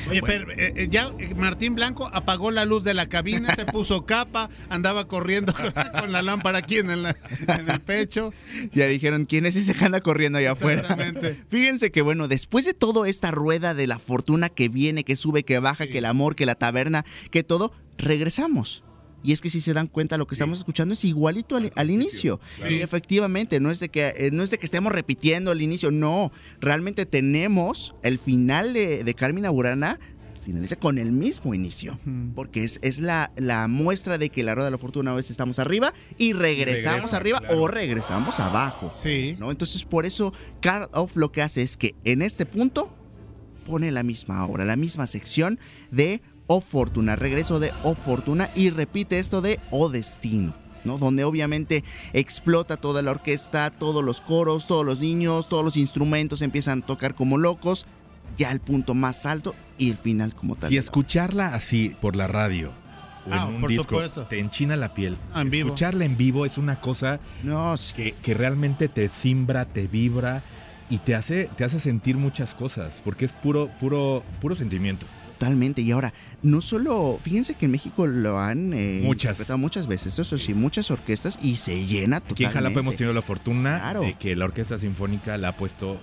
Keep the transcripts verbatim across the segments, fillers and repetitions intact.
Oye, Bueno. Fer, eh, eh, ya eh, Martín Blanco apagó la luz de la cabina, se puso capa, andaba corriendo con la lámpara aquí en el, en el pecho. Ya dijeron, ¿quién es ese que anda corriendo allá afuera? Exactamente. Fíjense que, bueno, después de toda esta rueda de la fortuna que viene, que sube, que baja, Sí. que el amor, que la taberna, que todo, regresamos. Y es que si se dan cuenta, lo que Sí. estamos escuchando es igualito al, al inicio. claro. Y efectivamente, no es de que eh, no es de que estemos repitiendo el inicio, no. Realmente tenemos el final de, de Carmina Burana, finaliza con el mismo inicio. Ujú. Porque es, es la, la muestra de que la rueda de la fortuna a veces estamos arriba y regresamos regresa, arriba claro. o regresamos abajo. Sí. ¿No? Entonces, por eso, Card of lo que hace es que en este punto pone la misma obra, la misma sección de O Fortuna, regreso de O Fortuna, y repite esto de O Destino, ¿no? Donde obviamente explota toda la orquesta, todos los coros, todos los niños, todos los instrumentos empiezan a tocar como locos, ya el punto más alto y el final como tal. Si escucharla así por la radio o Ah, en un por disco supuesto. te enchina la piel. Ah, en vivo. Escucharla en vivo es una cosa No, sí, que, que realmente te simbra, te vibra y te hace, te hace sentir muchas cosas, porque es puro, puro, puro sentimiento. totalmente. Y ahora, no solo, fíjense que en México lo han eh, Muchas. interpretado muchas veces, eso sí, muchas orquestas y se llena totalmente. Aquí en Jalapa hemos tenido la fortuna Claro. de que la Orquesta Sinfónica la ha puesto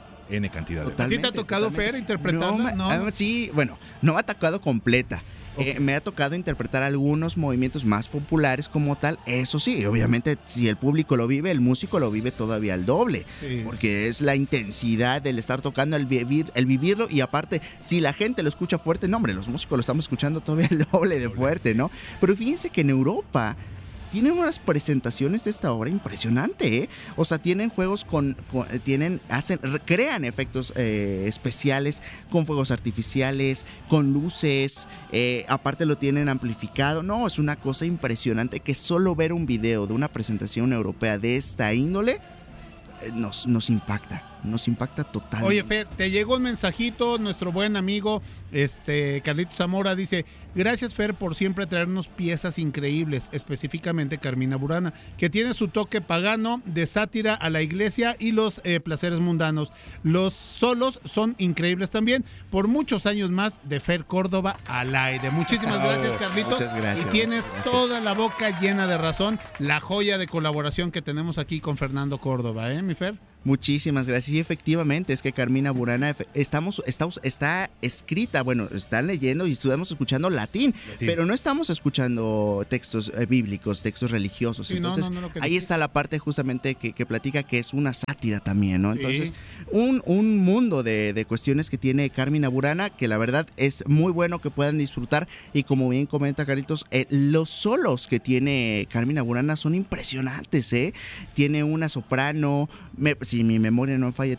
N cantidad de veces. Totalmente, ¿A ti te ha tocado, totalmente. Fer, interpretarla? No, me- No. ah, sí, bueno, no me ha tocado completa. Ok. Eh, me ha tocado interpretar algunos movimientos más populares como tal. Eso sí, obviamente, si el público lo vive, el músico lo vive todavía al doble. Sí. Porque es la intensidad del estar tocando, el, vivir, el vivirlo. Y aparte, si la gente lo escucha fuerte, no, hombre, los músicos lo estamos escuchando todavía el doble de fuerte, ¿no? Pero fíjense que en Europa tienen unas presentaciones de esta obra impresionante, ¿eh? O sea, tienen juegos con, con- eh, tienen, hacen, re- crean efectos eh, especiales con fuegos artificiales, con luces, eh, aparte lo tienen amplificado. No, es una cosa impresionante que solo ver un video de una presentación europea de esta índole eh, nos, nos impacta, nos impacta totalmente. Oye, Fer, te llegó un mensajito, nuestro buen amigo este Carlitos Zamora dice, gracias, Fer, por siempre traernos piezas increíbles, específicamente Carmina Burana, que tiene su toque pagano de sátira a la iglesia y los eh, placeres mundanos. Los solos son increíbles también. Por muchos años más de Fer Córdoba al aire. Muchísimas Bravo. gracias, Carlitos. Muchas gracias, Y tienes muchas gracias. toda la boca llena de razón, la joya de colaboración que tenemos aquí con Fernando Córdoba, ¿eh, mi Fer? Muchísimas gracias. Y efectivamente, es que Carmina Burana efe- estamos, estamos, está escrita, bueno, están leyendo y estamos escuchando latín, Latín. pero no estamos escuchando textos eh, bíblicos, textos religiosos. Sí, no, Entonces, no, no, lo que ahí dijiste. está la parte justamente que, que platica que es una sátira también, ¿no? Sí. Entonces, un, un mundo de, de cuestiones que tiene Carmina Burana que la verdad es muy bueno que puedan disfrutar. Y como bien comenta Carlitos, eh, los solos que tiene Carmina Burana son impresionantes, ¿eh? Tiene una soprano, me- si mi memoria no falla,